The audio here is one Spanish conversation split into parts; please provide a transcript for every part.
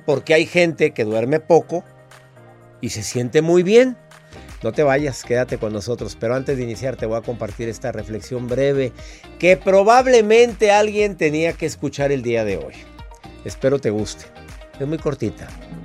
porque hay gente que duerme poco y se siente muy bien. No te vayas, quédate con nosotros. Pero antes de iniciar te voy a compartir esta reflexión breve que probablemente alguien tenía que escuchar el día de hoy. Espero te guste. Es muy cortita.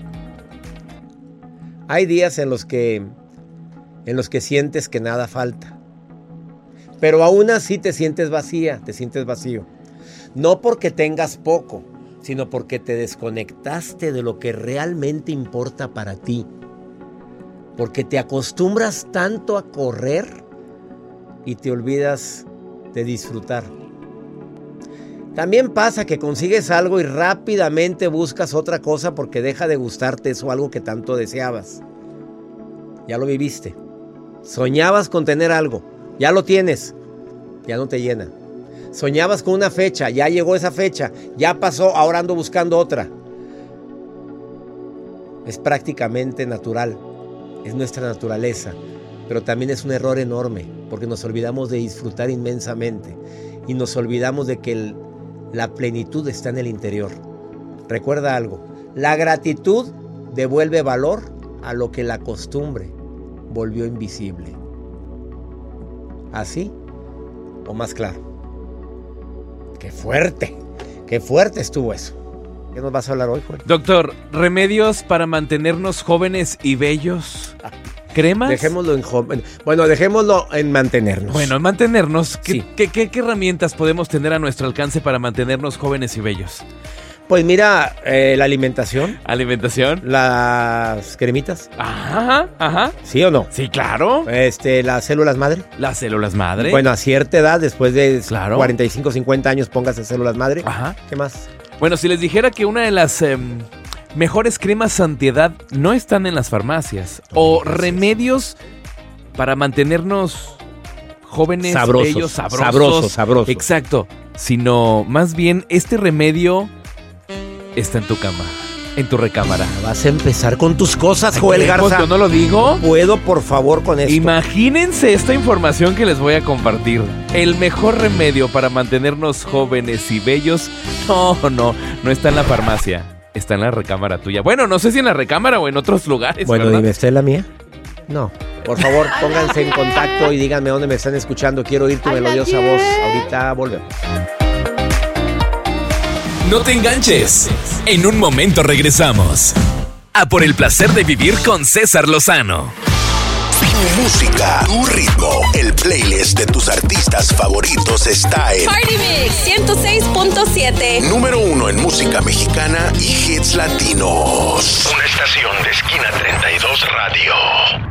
Hay días en los que sientes que nada falta. Pero aún así te sientes vacía, te sientes vacío. No porque tengas poco, sino porque te desconectaste de lo que realmente importa para ti. Porque te acostumbras tanto a correr y te olvidas de disfrutar. También pasa que consigues algo y rápidamente buscas otra cosa porque deja de gustarte eso, algo que tanto deseabas. Ya lo viviste. Soñabas con tener algo, ya lo tienes, ya no te llena. Soñabas con una fecha, ya llegó esa fecha, ya pasó, ahora ando buscando otra. Es prácticamente natural, es nuestra naturaleza, pero también es un error enorme porque nos olvidamos de disfrutar inmensamente y nos olvidamos de que la plenitud está en el interior. Recuerda algo, la gratitud devuelve valor a lo que la costumbre volvió invisible. ¿Así o más claro? ¡Qué fuerte estuvo eso! ¿Qué nos vas a hablar hoy, Joel? Doctor, ¿remedios para mantenernos jóvenes y bellos? ¿Cremas? Dejémoslo en joven. Bueno, dejémoslo en mantenernos. Bueno, en mantenernos. Sí. ¿Qué herramientas podemos tener a nuestro alcance para mantenernos jóvenes y bellos? Pues mira, la alimentación. ¿Alimentación? Las cremitas. Ajá. ¿Sí o no? Sí, claro. Las células madre. Las células madre. Bueno, a cierta edad, después de 45, 50 años, póngase células madre. Ajá. ¿Qué más? Bueno, si les dijera que una de las mejores cremas antiedad no están en las farmacias. O remedios para mantenernos jóvenes, bellos, sabrosos. Exacto. Sino más bien este remedio está en tu cama, en tu recámara. Vas a empezar con tus cosas, Joel Garza. ¿Yo no lo digo? ¿Puedo, por favor, con esto? Imagínense esta información que les voy a compartir. El mejor remedio para mantenernos jóvenes y bellos, no está en la farmacia. Está en la recámara tuya. Bueno, no sé si en la recámara o en otros lugares. Bueno, ¿verdad? dime, ¿está en la mía? No. Por favor, pónganse en contacto y díganme dónde me están escuchando. Quiero oír tu melodiosa voz. Ahorita volvemos. No te enganches. En un momento regresamos. A por el placer de vivir con César Lozano. Tu música, tu ritmo, el playlist de tus artistas favoritos está en Party Mix 106.7. Número 1 en música mexicana y hits latinos. Una estación de Esquina 32 Radio.